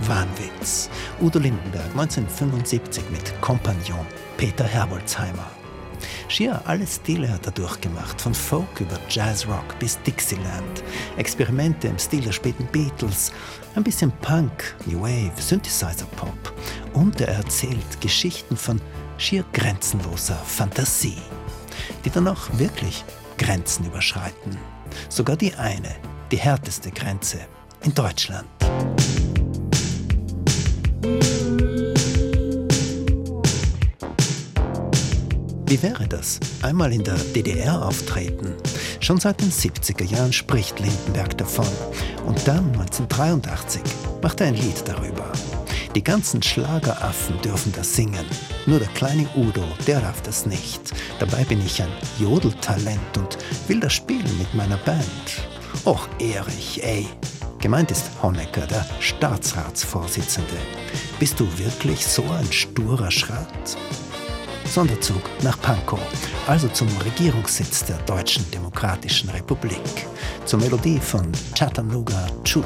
Wahnwitz. Udo Lindenberg 1975 mit Kompagnon Peter Herbolzheimer. Schier alle Stile hat er durchgemacht, von Folk über Jazzrock bis Dixieland. Experimente im Stil der späten Beatles, ein bisschen Punk, New Wave, Synthesizer-Pop. Und er erzählt Geschichten von schier grenzenloser Fantasie, die dann auch wirklich Grenzen überschreiten. Sogar die eine, die härteste Grenze in Deutschland. Wie wäre das? Einmal in der DDR auftreten? Schon seit den 70er Jahren spricht Lindenberg davon. Und dann, 1983, macht er ein Lied darüber. Die ganzen Schlageraffen dürfen das singen. Nur der kleine Udo, der darf das nicht. Dabei bin ich ein Jodeltalent und will das spielen mit meiner Band. Och, Erich, ey. Gemeint ist Honecker, der Staatsratsvorsitzende. Bist du wirklich so ein sturer Schrat? Sonderzug nach Pankow, also zum Regierungssitz der Deutschen Demokratischen Republik. Zur Melodie von Chattanooga Choo